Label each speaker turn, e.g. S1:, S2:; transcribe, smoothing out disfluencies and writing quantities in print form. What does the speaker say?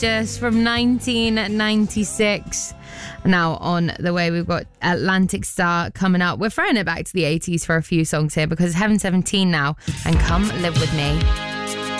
S1: Cactus from 1996. Now on the way, we've got Atlantic Star coming up. We're throwing it back to the 80s for a few songs here because Heaven 17 now and Come Live With Me.